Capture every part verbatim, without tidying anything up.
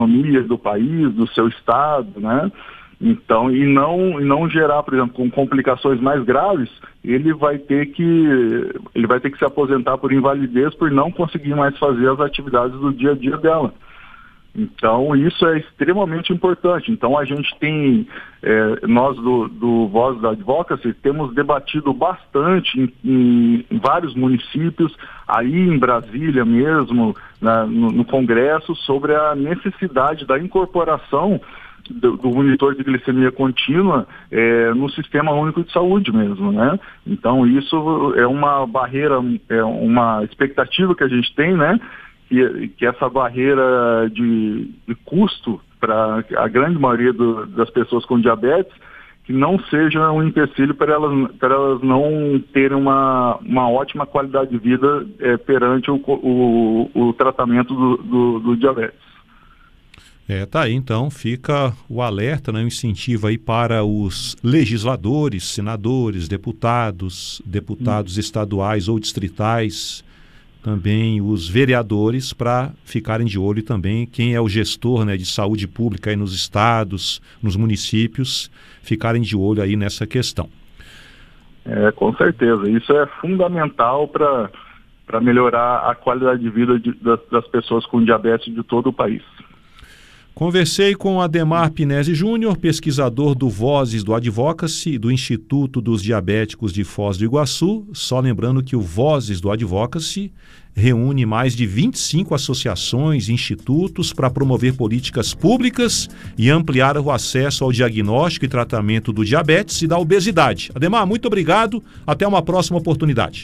economia do país, do seu estado, né? Então, e não, e não gerar, por exemplo, com complicações mais graves, ele vai ter que, ele vai ter que se aposentar por invalidez por não conseguir mais fazer as atividades do dia a dia dela. Então, isso é extremamente importante. Então, a gente tem, é, nós do, do Voz da Advocacy, temos debatido bastante em, em vários municípios, aí em Brasília mesmo, na, no, no Congresso, sobre a necessidade da incorporação Do, do monitor de glicemia contínua é, no Sistema Único de Saúde mesmo, né? Então isso é uma barreira, é uma expectativa que a gente tem, né? Que, que essa barreira de, de custo para a grande maioria do, das pessoas com diabetes, que não seja um empecilho para elas, para elas não terem uma, uma ótima qualidade de vida é, perante o, o, o tratamento do, do, do diabetes. É, tá aí então, fica o alerta, né, o incentivo aí para os legisladores, senadores, deputados, deputados hum. estaduais ou distritais, também os vereadores, para ficarem de olho também quem é o gestor, né, de saúde pública aí nos estados, nos municípios, ficarem de olho aí nessa questão. É, com certeza, isso é fundamental para para melhorar a qualidade de vida de, das, das pessoas com diabetes de todo o país. Conversei com Ademar Pinesi Júnior, pesquisador do Vozes do Advocacy, do Instituto dos Diabéticos de Foz do Iguaçu. Só lembrando que o Vozes do Advocacy reúne mais de vinte e cinco associações e institutos para promover políticas públicas e ampliar o acesso ao diagnóstico e tratamento do diabetes e da obesidade. Ademar, muito obrigado. Até uma próxima oportunidade.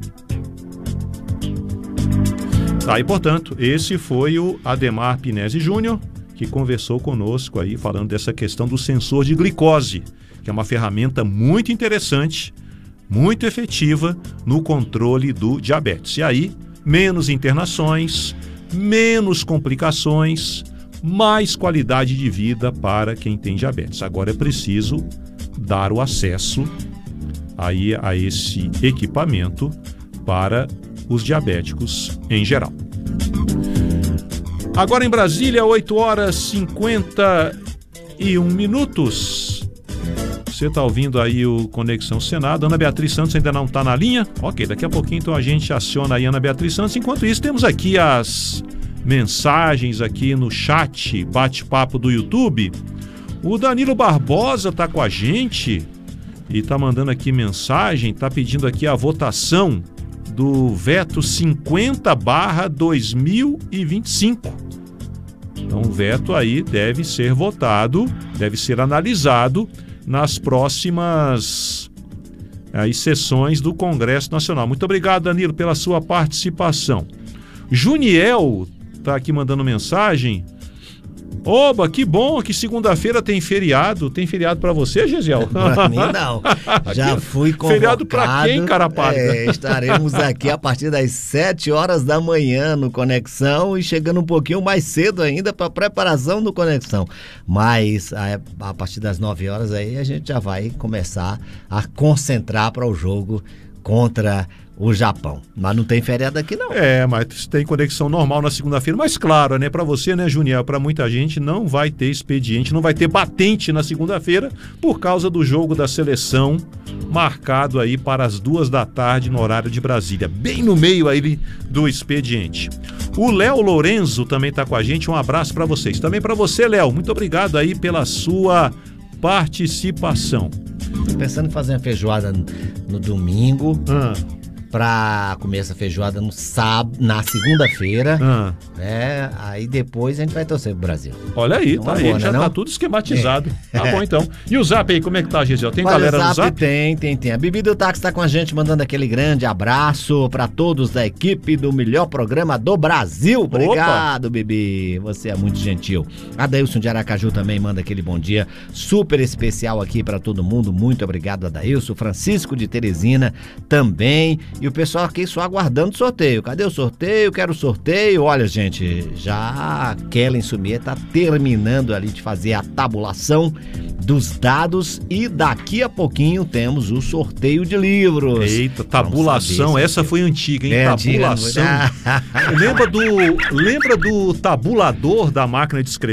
Tá, e portanto, esse foi o Ademar Pinesi Júnior, que conversou conosco aí falando dessa questão do sensor de glicose, que é uma ferramenta muito interessante, muito efetiva no controle do diabetes. E aí, menos internações, menos complicações, mais qualidade de vida para quem tem diabetes. Agora é preciso dar o acesso aí a esse equipamento para os diabéticos em geral. Agora em Brasília, oito horas e cinquenta e um minutos. Você está ouvindo aí o Conexão Senado. Ana Beatriz Santos ainda não está na linha? Ok, daqui a pouquinho então a gente aciona aí a Ana Beatriz Santos. Enquanto isso, temos aqui as mensagens aqui no chat, bate-papo do YouTube. O Danilo Barbosa está com a gente e está mandando aqui mensagem, está pedindo aqui a votação do veto cinquenta barra dois mil e vinte e cinco. Então o veto aí deve ser votado, deve ser analisado nas próximas aí, sessões do Congresso Nacional. Muito obrigado, Danilo, pela sua participação. Juniel está aqui mandando mensagem. Oba, que bom que segunda-feira tem feriado. Tem feriado para você, Gesiel? Para mim não. Já fui convocado. Feriado para quem, cara pálida? É, estaremos aqui a partir das sete horas da manhã no Conexão e chegando um pouquinho mais cedo ainda para preparação do Conexão. Mas a, a partir das nove horas aí a gente já vai começar a concentrar para o jogo contra o Japão. Mas não tem feriado aqui não. É, mas tem conexão normal na segunda-feira. Mas claro, né, para você, né, Juniel, para muita gente não vai ter expediente, não vai ter batente na segunda-feira por causa do jogo da seleção marcado aí para as duas da tarde no horário de Brasília, bem no meio aí do expediente. O Léo Lorenzo também está com a gente. Um abraço para vocês. Também para você, Léo. Muito obrigado aí pela sua participação. Tô pensando em fazer uma feijoada no domingo. Ah. Pra comer essa feijoada no sábado, na segunda-feira. Ah. É, aí depois a gente vai torcer pro Brasil. Olha aí, não tá agora, aí, já não? tá tudo esquematizado. É. Tá bom então. E o Zap aí, como é que tá, Gisele? Tem Olha, galera zap, no Zap? Tem, tem, tem. A Bibi do Táxi tá com a gente, mandando aquele grande abraço pra todos da equipe do melhor programa do Brasil. Obrigado, Opa. Bibi. Você é muito gentil. A Adailson de Aracaju também manda aquele bom dia super especial aqui pra todo mundo. Muito obrigado, Adailson. Francisco de Teresina também. E o pessoal aqui só aguardando o sorteio. Cadê o sorteio? Quero sorteio. Olha, gente, já a Kellen Sumier tá terminando ali de fazer a tabulação dos dados e daqui a pouquinho temos o sorteio de livros. Eita, tabulação, essa foi antiga, hein? É, tabulação. Antiga. lembra do lembra do tabulador da máquina de escrever?